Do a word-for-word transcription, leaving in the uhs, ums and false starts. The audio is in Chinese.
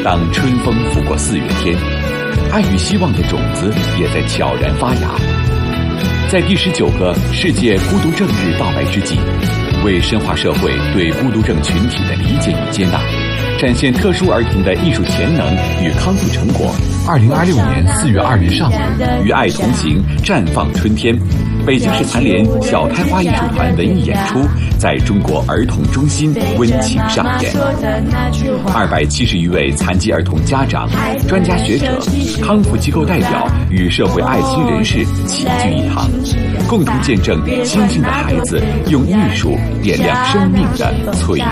当春风拂过四月天，爱与希望的种子也在悄然发芽。在第十九个世界孤独症日到来之际，为深化社会对孤独症群体的理解与接纳，展现特殊儿童的艺术潜能与康复成果。二零二六年四月二日上午，与爱同行，绽放春天。北京市残联小开花艺术团文艺演出在中国儿童中心温情上演。二百七十余位残疾儿童家长、专家学者、康复机构代表与社会爱心人士齐聚一堂，共同见证清静的孩子用艺术点亮生命的璀